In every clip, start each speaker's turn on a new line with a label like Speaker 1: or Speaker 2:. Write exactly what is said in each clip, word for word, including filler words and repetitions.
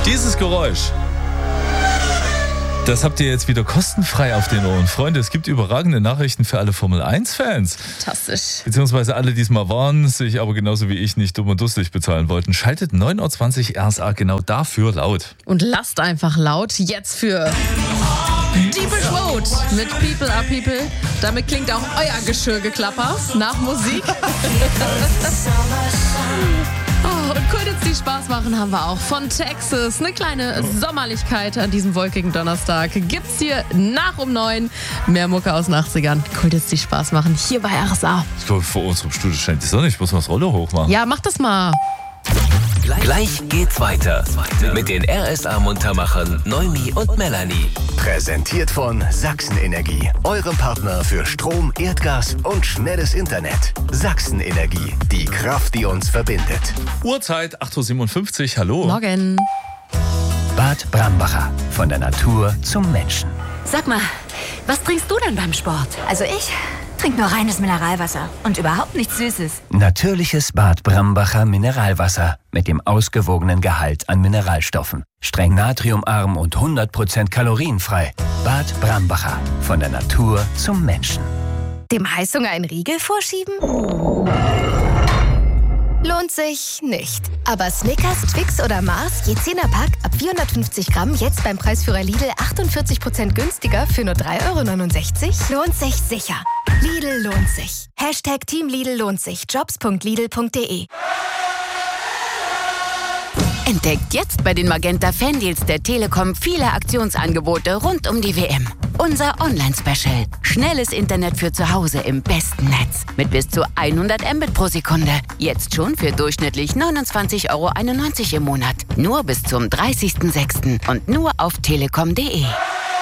Speaker 1: Dieses Geräusch, das habt ihr jetzt wieder kostenfrei auf den Ohren. Freunde, es gibt überragende Nachrichten für alle Formel eins Fans.
Speaker 2: Fantastisch.
Speaker 1: Beziehungsweise alle, die es mal waren, sich aber genauso wie ich nicht dumm und dusselig bezahlen wollten. Schaltet neun Uhr zwanzig R S A genau dafür laut.
Speaker 2: Und lasst einfach laut jetzt für Deepish Mode mit People Are People. Damit klingt auch euer Geschirrgeklapper nach Musik. Oh, und cool, jetzt die Spaß machen haben wir auch von Texas. Eine kleine Sommerlichkeit an diesem wolkigen Donnerstag gibt's hier nach um neun. Mehr Mucke aus den achtzigern. Cool, jetzt die Spaß machen hier bei R S A.
Speaker 1: Ich glaube, vor unserem Studio scheint die Sonne. Ich muss mal das Rollo hochmachen.
Speaker 2: Ja, mach das mal.
Speaker 3: Gleich geht's weiter mit den R S A-Muntermachern Noemi und Melanie.
Speaker 4: Präsentiert von Sachsen Energie, eurem Partner für Strom, Erdgas und schnelles Internet. Sachsen Energie, die Kraft, die uns verbindet.
Speaker 1: Uhrzeit acht Uhr siebenundfünfzig. Hallo.
Speaker 2: Morgen.
Speaker 4: Bad Brambacher, von der Natur zum Menschen.
Speaker 5: Sag mal, was trinkst du denn beim Sport?
Speaker 6: Also ich trinke nur reines Mineralwasser und überhaupt nichts Süßes.
Speaker 4: Natürliches Bad Brambacher Mineralwasser mit dem ausgewogenen Gehalt an Mineralstoffen. Streng natriumarm und hundert Prozent kalorienfrei. Bad Brambacher, von der Natur zum Menschen.
Speaker 6: Dem Heißhunger einen Riegel vorschieben? Lohnt sich nicht. Aber Snickers, Twix oder Mars, je zehner-Pack ab vierhundertfünfzig Gramm, jetzt beim Preisführer Lidl achtundvierzig Prozent günstiger für nur drei Euro neunundsechzig. Lohnt sich sicher. Lidl lohnt sich. Hashtag Team Lidl lohnt sich. jobs punkt lidl punkt de.
Speaker 5: Entdeckt jetzt bei den Magenta Fandeals der Telekom viele Aktionsangebote rund um die W M. Unser Online-Special. Schnelles Internet für zu Hause im besten Netz. Mit bis zu hundert Mbit pro Sekunde. Jetzt schon für durchschnittlich neunundzwanzig Euro einundneunzig im Monat. Nur bis zum dreißigsten sechsten und nur auf telekom punkt de.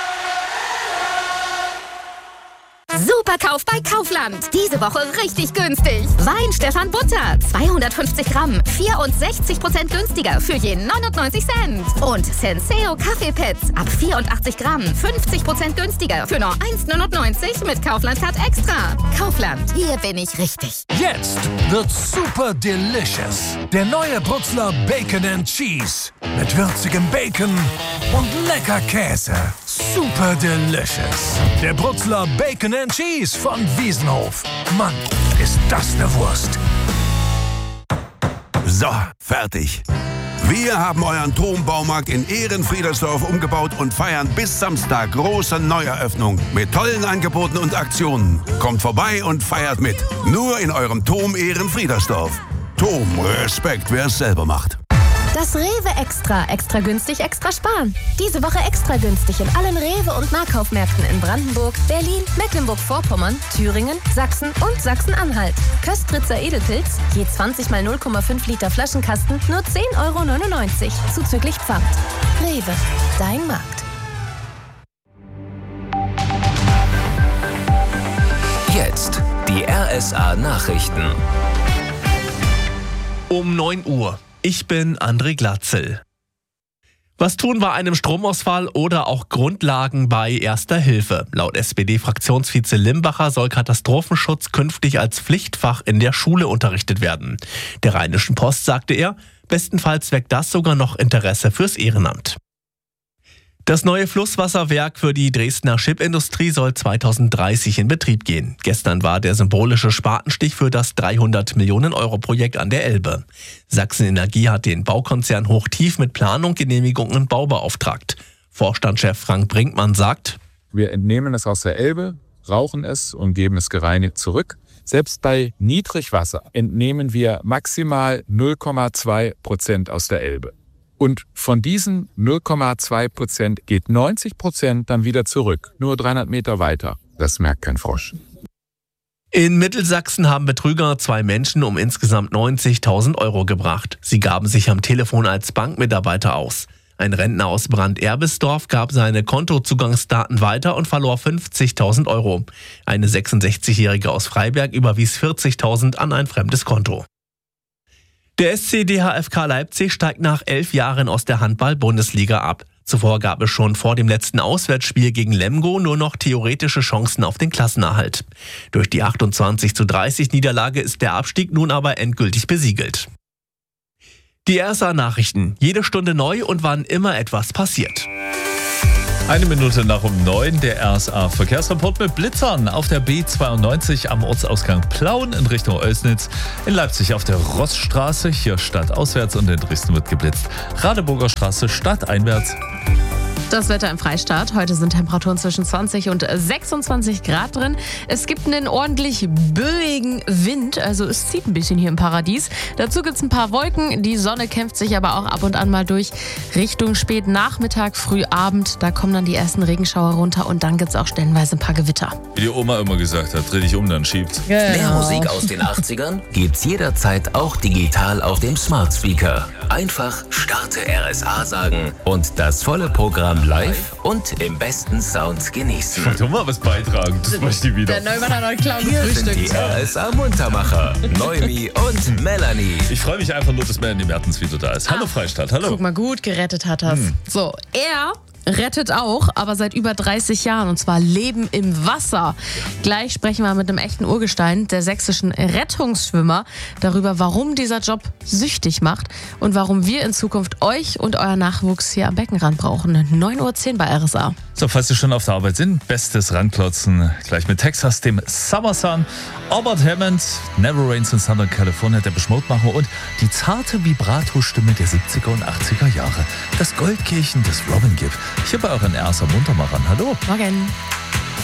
Speaker 6: Superkauf bei Kaufland. Diese Woche richtig günstig. Wein Stefan Butter, zweihundertfünfzig Gramm, vierundsechzig Prozent günstiger für je neunundneunzig Cent. Und Senseo Kaffeepads ab vierundachtzig Gramm, fünfzig Prozent günstiger für nur eins neunundneunzig mit Kaufland Card Extra. Kaufland, hier bin ich richtig.
Speaker 7: Jetzt wird's super delicious. Der neue Brutzler Bacon and Cheese. Mit würzigem Bacon und lecker Käse. Super delicious. Der Brutzler Bacon and Cheese von Wiesenhof. Mann, ist das eine Wurst.
Speaker 8: So, fertig. Wir haben euren Turmbaumarkt in Ehrenfriedersdorf umgebaut und feiern bis Samstag große Neueröffnung mit tollen Angeboten und Aktionen. Kommt vorbei und feiert mit. Nur in eurem Turm Ehrenfriedersdorf. Turm, Respekt, wer es selber macht.
Speaker 6: Das Rewe Extra. Extra günstig, extra sparen. Diese Woche extra günstig in allen Rewe- und Nahkaufmärkten in Brandenburg, Berlin, Mecklenburg-Vorpommern, Thüringen, Sachsen und Sachsen-Anhalt. Köstritzer Edelpilz, je zwanzig mal null Komma fünf Liter Flaschenkasten, nur zehn Euro neunundneunzig, zuzüglich Pfand. Rewe, dein Markt.
Speaker 3: Jetzt die R S A-Nachrichten.
Speaker 9: Um neun Uhr. Ich bin André Glatzel. Was tun bei einem Stromausfall oder auch Grundlagen bei Erster Hilfe? Laut S P D-Fraktionsvize Limbacher soll Katastrophenschutz künftig als Pflichtfach in der Schule unterrichtet werden. Der Rheinischen Post sagte er, bestenfalls weckt das sogar noch Interesse fürs Ehrenamt. Das neue Flusswasserwerk für die Dresdner Chipindustrie soll zweitausenddreißig in Betrieb gehen. Gestern war der symbolische Spatenstich für das dreihundert Millionen Euro Projekt an der Elbe. Sachsen Energie hat den Baukonzern Hochtief mit Planung, Genehmigung und Bau beauftragt. Vorstandschef Frank Brinkmann sagt:
Speaker 10: Wir entnehmen es aus der Elbe, rauchen es und geben es gereinigt zurück. Selbst bei Niedrigwasser entnehmen wir maximal null Komma zwei Prozent aus der Elbe. Und von diesen null Komma zwei Prozent geht neunzig Prozent dann wieder zurück, nur dreihundert Meter weiter. Das merkt kein Frosch.
Speaker 9: In Mittelsachsen haben Betrüger zwei Menschen um insgesamt neunzigtausend Euro gebracht. Sie gaben sich am Telefon als Bankmitarbeiter aus. Ein Rentner aus Brand-Erbisdorf gab seine Kontozugangsdaten weiter und verlor fünfzigtausend Euro. Eine sechsundsechzigjährige aus Freiberg überwies vierzigtausend an ein fremdes Konto. Der S C D H F K Leipzig steigt nach elf Jahren aus der Handball-Bundesliga ab. Zuvor gab es schon vor dem letzten Auswärtsspiel gegen Lemgo nur noch theoretische Chancen auf den Klassenerhalt. Durch die achtundzwanzig zu dreißig Niederlage ist der Abstieg nun aber endgültig besiegelt. Die R S A-Nachrichten. Jede Stunde neu und wann immer etwas passiert.
Speaker 1: Eine Minute nach um neun, der R S A-Verkehrsreport mit Blitzern auf der B zweiundneunzig am Ortsausgang Plauen in Richtung Oelsnitz, in Leipzig auf der Rossstraße, hier stadtauswärts und in Dresden wird geblitzt. Radeburger Straße stadteinwärts.
Speaker 2: Das Wetter im Freistaat. Heute sind Temperaturen zwischen zwanzig und sechsundzwanzig Grad drin. Es gibt einen ordentlich böigen Wind, also es zieht ein bisschen hier im Paradies. Dazu gibt es ein paar Wolken. Die Sonne kämpft sich aber auch ab und an mal durch. Richtung Spätnachmittag, Frühabend, da kommen dann die ersten Regenschauer runter und dann gibt es auch stellenweise ein paar Gewitter.
Speaker 1: Wie die Oma immer gesagt hat, dreh dich um, dann schiebt's.
Speaker 2: Genau.
Speaker 3: Mehr Musik aus den achtzigern gibt's jederzeit auch digital auf dem Smart Speaker. Einfach Starte R S A sagen und das volle Programm live und im besten Sound genießen.
Speaker 1: Ich wollte mal was beitragen, das möchte ich wieder.
Speaker 2: Der Neumann hat noch Clown
Speaker 3: Hier sind die
Speaker 2: gefrühstückt.
Speaker 3: R S A-Muntermacher, Neumi und Melanie.
Speaker 1: Ich freue mich einfach nur, dass Melanie Mertens wieder da ist. Hallo
Speaker 2: Ah,
Speaker 1: Freistaat, hallo.
Speaker 2: Guck mal, gut gerettet hat er's. Hm. So, er rettet auch, aber seit über dreißig Jahren, und zwar Leben im Wasser. Gleich sprechen wir mit einem echten Urgestein, der sächsischen Rettungsschwimmer, darüber, warum dieser Job süchtig macht und warum wir in Zukunft euch und euer Nachwuchs hier am Beckenrand brauchen. neun Uhr zehn bei R S A.
Speaker 1: So, falls Sie schon auf der Arbeit sind, bestes Ranklotzen. Gleich mit Texas, dem Summer Sun, Albert Hammond, Never Rains in Southern California, der Beschmutzmacher und die zarte Vibrato-Stimme der siebziger und achtziger Jahre. Das Goldkehlchen des Robin Gibb. Hier bei euren R S A Muntermachern. Hallo.
Speaker 2: Morgen.